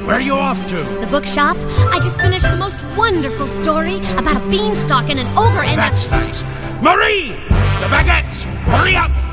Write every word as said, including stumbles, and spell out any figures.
Where are you off to? The bookshop. I just finished the most wonderful story about a beanstalk and an ogre and That's a... nice. Marie! The baguettes! Hurry up!